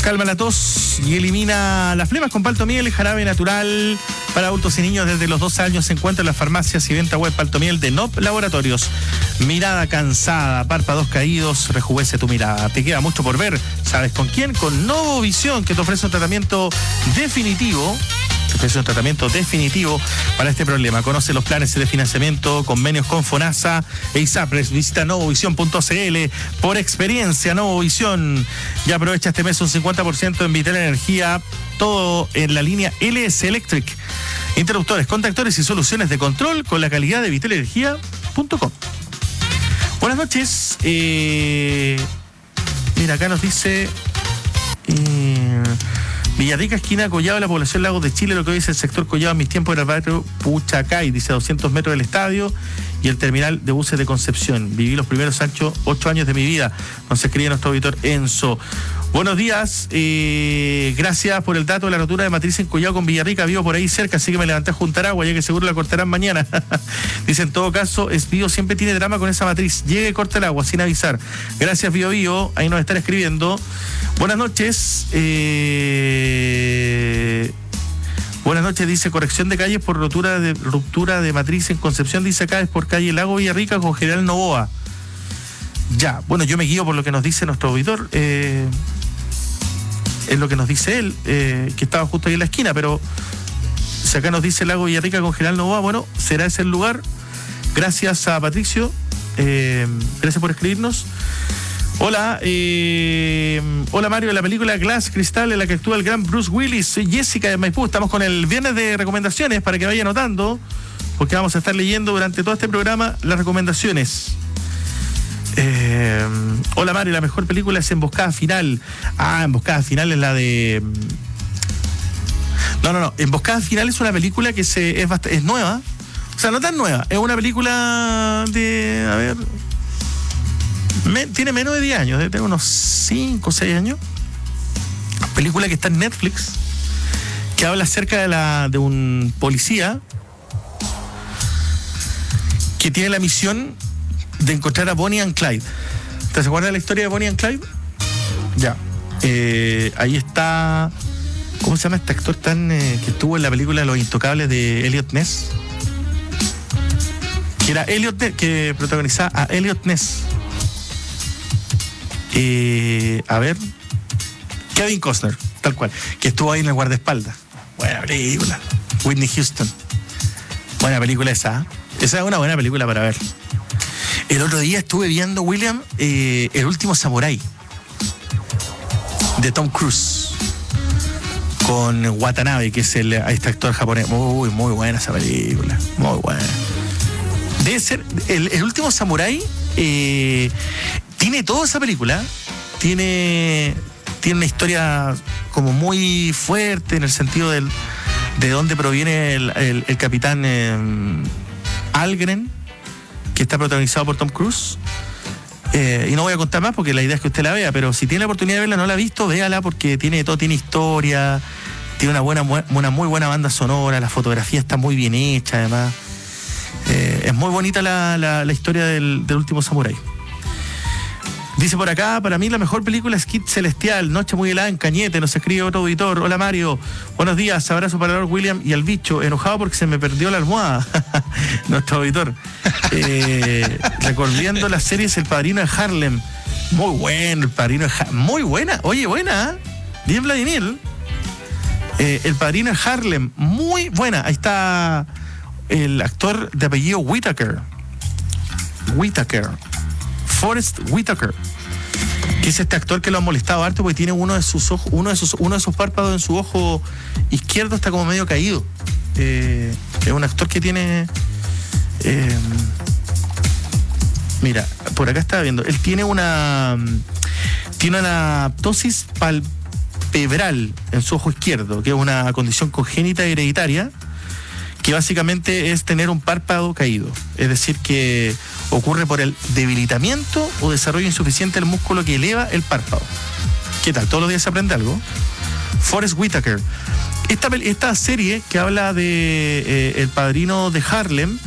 Calma la tos y elimina las flemas con Paltomiel, jarabe natural para adultos y niños desde los 2 años. Se encuentra en las farmacias y venta web Paltomiel de NOP Laboratorios. Mirada cansada, párpados caídos, rejuvenece tu mirada. Te queda mucho por ver. ¿Sabes con quién? Con Novovisión, que te ofrece un tratamiento definitivo. Para este problema. Conoce los planes de financiamiento, convenios con FONASA e ISAPRES. Visita novovision.cl. Por experiencia, Novovisión. Y aprovecha este mes un 50% en Vital Energía. Todo en la línea LS Electric. Interruptores, contactores y soluciones de control con la calidad de vitalenergia.com. Buenas noches. Mira, acá nos dice... Villarrica, esquina Collado, la población Lagos de Chile, lo que hoy es el sector Collado en mis tiempos era el barrio Puchacay, dice, a 200 metros del estadio y el terminal de buses de Concepción. Viví los primeros 8 años de mi vida, nos escribe nuestro auditor Enzo. Buenos días, gracias por el dato de la rotura de matriz en Collado con Villarrica, vivo por ahí cerca, así que me levanté a juntar agua, ya que seguro la cortarán mañana. Dice, en todo caso, Bio siempre tiene drama con esa matriz, llegue y corta el agua sin avisar. Gracias, Bio, ahí nos están escribiendo. Buenas noches, buenas noches, dice, corrección de calles por ruptura de matriz en Concepción, dice acá, es por calle Lago Villarrica con General Novoa. Ya, bueno, yo me guío por lo que nos dice nuestro auditor, es lo que nos dice él, que estaba justo ahí en la esquina, pero si acá nos dice Lago Villarrica con General Novoa, bueno, será ese el lugar. Gracias a Patricio, gracias por escribirnos. Hola, hola Mario, de la película Glass Cristal en la que actúa el gran Bruce Willis. Soy Jessica de Maipú, estamos con el viernes de recomendaciones para que vaya anotando, porque vamos a estar leyendo durante todo este programa las recomendaciones. Hola Mario, la mejor película es Emboscada Final. Emboscada Final es la de... No, Emboscada Final es una película que es nueva, o sea, no tan nueva, es una película de... A ver... tiene menos de 10 años, debe tener unos 5 o 6 años. Película que está en Netflix, que habla acerca de un policía que tiene la misión de encontrar a Bonnie and Clyde. ¿Te acuerdas de la historia de Bonnie and Clyde? Ya. Ahí está... ¿Cómo se llama este actor que estuvo en la película Los Intocables de Elliot Ness? Que era Elliot Ness, que protagonizaba a Elliot Ness. A ver, Kevin Costner, tal cual, que estuvo ahí en el guardaespaldas. Buena película. Whitney Houston. Buena película esa. Esa es una buena película para ver. El otro día estuve viendo, William, El Último Samurái de Tom Cruise con Watanabe, que es este actor japonés. Muy buena esa película. Muy buena. Debe ser el Último Samurái. Tiene toda esa película, tiene una historia como muy fuerte en el sentido de dónde proviene el capitán Algren, que está protagonizado por Tom Cruise. Y no voy a contar más porque la idea es que usted la vea, pero si tiene la oportunidad de verla, no la ha visto, véala porque tiene todo, tiene historia, tiene una muy buena banda sonora, la fotografía está muy bien hecha, además. Es muy bonita la historia del Último Samurái. Dice por acá, para mí la mejor película es Kid Celestial, Noche muy helada en Cañete, nos escribe otro auditor. Hola Mario, buenos días, abrazo para Lord William y al bicho, enojado porque se me perdió la almohada. Nuestro auditor. Recordando las series El Padrino de Harlem. Muy bueno, El Padrino de Harlem. Muy buena, oye, buena, bien Vladimir. El Padrino de Harlem, muy buena. Ahí está el actor de apellido Whitaker. Forrest Whitaker, que es este actor que lo ha molestado harto porque tiene uno de sus párpados en su ojo izquierdo está como medio caído. Es un actor que tiene mira, por acá estaba viendo, él tiene una ptosis palpebral en su ojo izquierdo, que es una condición congénita hereditaria que básicamente es tener un párpado caído, es decir que ocurre por el debilitamiento o desarrollo insuficiente del músculo que eleva el párpado. ¿Qué tal? Todos los días se aprende algo. Forrest Whitaker. Esta serie que habla de El Padrino de Harlem